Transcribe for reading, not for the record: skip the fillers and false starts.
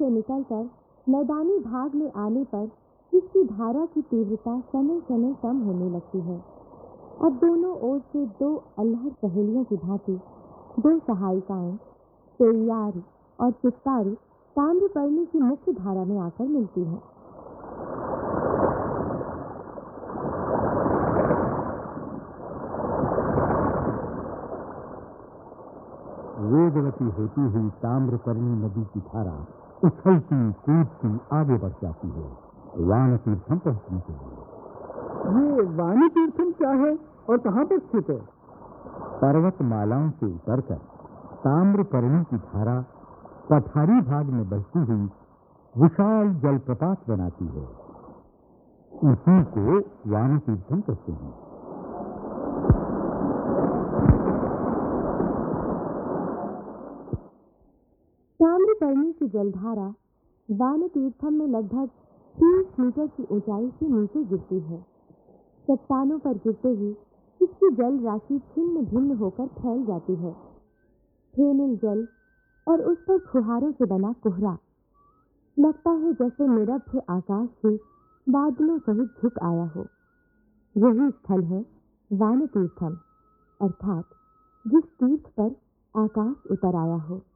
से निकलकर मैदानी भाग में आने पर इसकी धारा की तीव्रता समय समय कम होने लगती है। अब दोनों ओर से दो अल्हड़ सहेलियों की भांति दो सहायिकाएं पेरियार और चित्तारू ताम्रपर्णी की मुख्य धारा में आकर मिलती हैं। वेगवती होती हुई ताम्रपर्णी नदी की धारा उछलती कूदती आगे बढ़ जाती है वानतीर्थम पहुंचने के लिए। ये वानतीर्थम क्या है और कहाँ पर स्थित है? पर्वतमालाओं से उतरकर ताम्रपर्णी की धारा पठारी भाग में बहती हुई विशाल जलप्रपात बनाती है। इसी को वानतीर्थम कहते हैं। ताम्रपर्णी की जलधारा वानतीर्थम में लगभग 30 मीटर की ऊंचाई से नीचे गिरती है। चट्टानों पर गिरते ही इसकी जल राशि छिन्न भिन्न होकर फैल जाती है। फेनिल जल और उस पर फुहारों से बना कोहरा लगता है जैसे निरभ्र आकाश से बादलों सहित झुक आया हो। यही स्थल है वानतीर्थम, अर्थात जिस तीर्थ पर आकाश उतर आया हो।